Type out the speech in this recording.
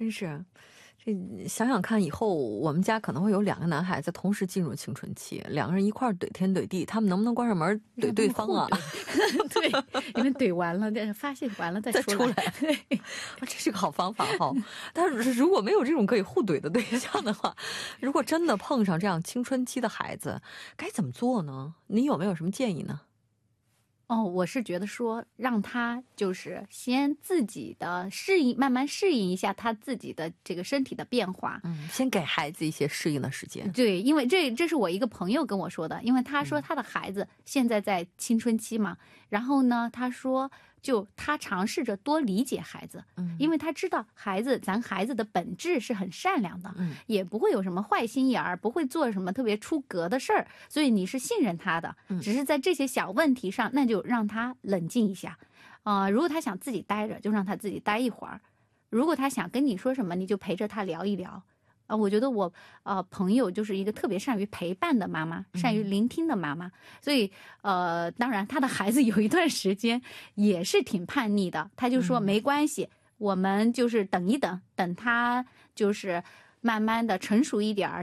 真是。这想想看，以后我们家可能会有2个男孩子同时进入青春期，2个人一块怼天怼地，他们能不能关上门怼对方啊？ 对，你们怼完了，发泄完了再出来。 对，这是个好方法哈。但是如果没有这种可以互怼的对象的话，如果真的碰上这样青春期的孩子，该怎么做呢？你有没有什么建议呢？ 我是觉得说让他就是先自己的适应，慢慢适应一下他自己的这个身体的变化。 先给孩子一些适应的时间。 对，因为这是我一个朋友跟我说的，因为他说他的孩子现在在青春期嘛，然后呢，他说就他尝试着多理解孩子，因为他知道咱孩子的本质是很善良的，也不会有什么坏心眼儿，不会做什么特别出格的事儿，所以你是信任他的，只是在这些小问题上，那就让他冷静一下，如果他想自己待着，就让他自己待一会儿，如果他想跟你说什么，你就陪着他聊一聊。我觉得我朋友就是一个特别善于陪伴的妈妈，善于聆听的妈妈，所以当然他的孩子有一段时间也是挺叛逆的，他就说没关系，我们就是等一等，等他就是慢慢的成熟一点儿，